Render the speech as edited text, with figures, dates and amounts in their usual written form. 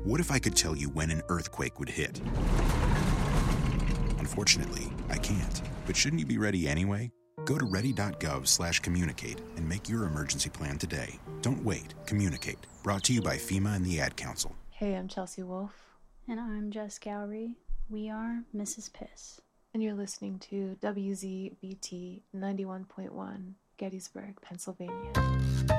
What if I could tell you when an earthquake would hit? Unfortunately, I can't. But shouldn't you be ready anyway? Go to ready.gov/communicate and make your emergency plan today. Don't wait. Communicate. Brought to you by FEMA and the Ad Council. Hey, I'm Chelsea Wolfe. And I'm Jess Gowrie. We are Mrs. Piss. And you're listening to WZBT 91.1, Gettysburg, Pennsylvania.